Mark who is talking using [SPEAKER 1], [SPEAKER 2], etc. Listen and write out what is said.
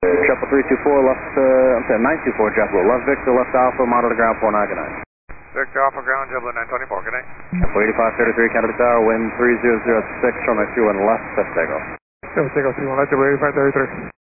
[SPEAKER 1] Triple 324 left, I'm sorry, 924 JetBlue. Left Victor, left Alpha, monitor ground 499.
[SPEAKER 2] Victor Alpha ground, JetBlue 924, good night.
[SPEAKER 1] Apple 8533, Canada Tower, wind 3006, runway 31 left, Pacific.
[SPEAKER 3] Pacific 31 left, JetBlue 8533.